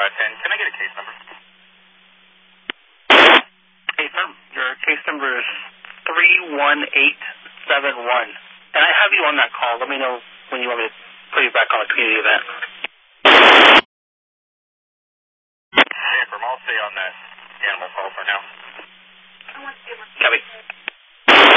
10. Can I get a case number? Hey, sir, your case number is 31871. And I have you on that call. Let me know when you want me to put you back on a community event. Hey, I'll stay on that animal call for now. Copy.